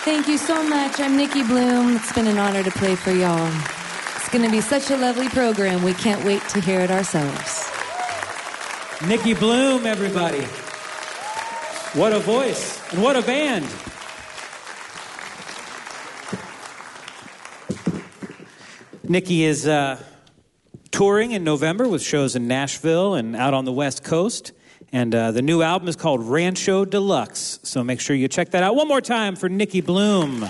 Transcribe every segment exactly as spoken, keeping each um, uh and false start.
Thank you so much. I'm Nikki Bloom. It's been an honor to play for y'all. It's going to be such a lovely program. We can't wait to hear it ourselves. Nikki Bloom, everybody. What a voice and what a band. Nikki is uh, touring in November with shows in Nashville and out on the West Coast. And uh, the new album is called Rancho Deluxe. So make sure you check that out. One more time for Nikki Bloom.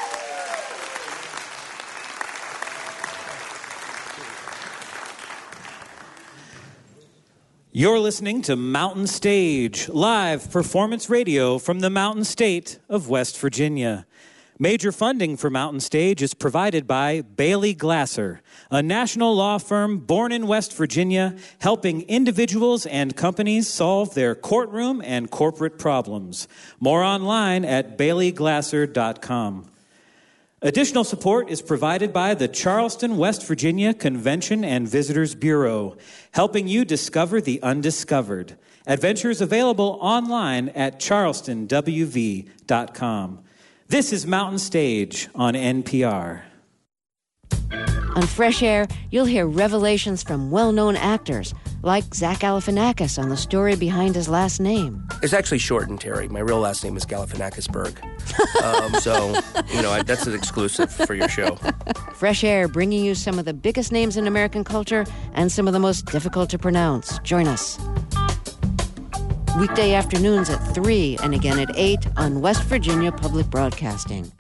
You're listening to Mountain Stage, live performance radio from the Mountain State of West Virginia. Major funding for Mountain Stage is provided by Bailey Glasser, a national law firm born in West Virginia, helping individuals and companies solve their courtroom and corporate problems. More online at bailey glasser dot com. Additional support is provided by the Charleston, West Virginia Convention and Visitors Bureau, helping you discover the undiscovered. Adventures available online at charleston w v dot com. This is Mountain Stage on N P R. On Fresh Air, you'll hear revelations from well-known actors, like Zach Galifianakis on the story behind his last name. It's actually shortened, Terry. My real last name is Galifianakisberg. um, so, you know, I, that's an exclusive for your show. Fresh Air, bringing you some of the biggest names in American culture and some of the most difficult to pronounce. Join us. Weekday afternoons at three and again at eight on West Virginia Public Broadcasting.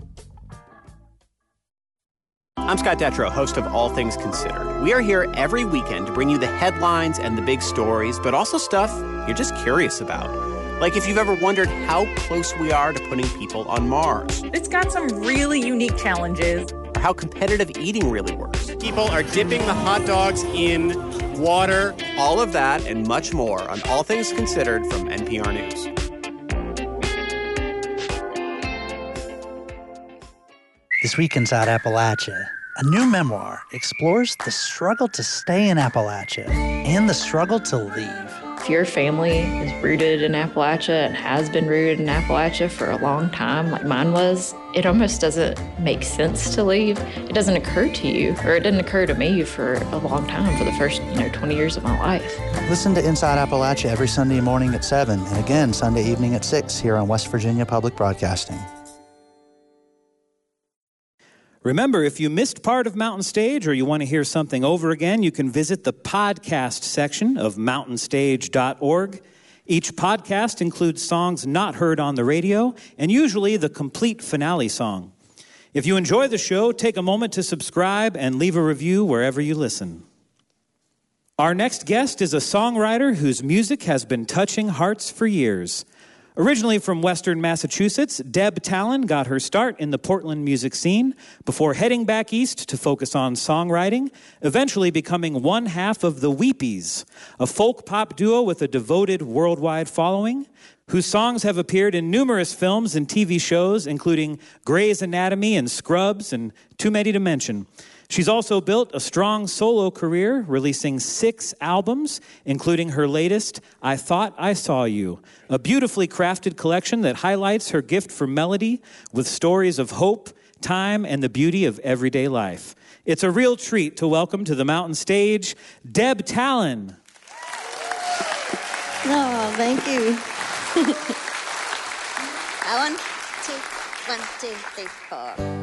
I'm Scott Detrow, host of All Things Considered. We are here every weekend to bring you the headlines and the big stories, but also stuff you're just curious about. Like if you've ever wondered how close we are to putting people on Mars. It's got some really unique challenges. Or how competitive eating really works. People are dipping the hot dogs in water. All of that and much more on All Things Considered from N P R News. This week inside Appalachia, a new memoir explores the struggle to stay in Appalachia and the struggle to leave. If your family is rooted in Appalachia and has been rooted in Appalachia for a long time, like mine was, it almost doesn't make sense to leave. It doesn't occur to you, or it didn't occur to me for a long time, for the first, you know, twenty years of my life. Listen to Inside Appalachia every Sunday morning at seven, and again Sunday evening at six here on West Virginia Public Broadcasting. Remember, if you missed part of Mountain Stage or you want to hear something over again, you can visit the podcast section of mountain stage dot org. Each podcast includes songs not heard on the radio and usually the complete finale song. If you enjoy the show, take a moment to subscribe and leave a review wherever you listen. Our next guest is a songwriter whose music has been touching hearts for years. Originally from Western Massachusetts, Deb Talon got her start in the Portland music scene before heading back east to focus on songwriting, eventually becoming one half of the Weepies, a folk pop duo with a devoted worldwide following, whose songs have appeared in numerous films and T V shows, including Grey's Anatomy and Scrubs, and too many to mention. She's also built a strong solo career, releasing six albums, including her latest, I Thought I Saw You, a beautifully crafted collection that highlights her gift for melody with stories of hope, time, and the beauty of everyday life. It's a real treat to welcome to the Mountain Stage, Deb Talon. Oh, thank you. One, two, one, two, three, four.